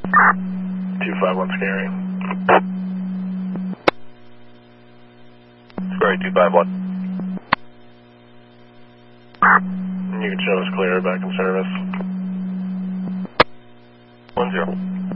251 scary. Scary 251. You can show us clear back in service. 10.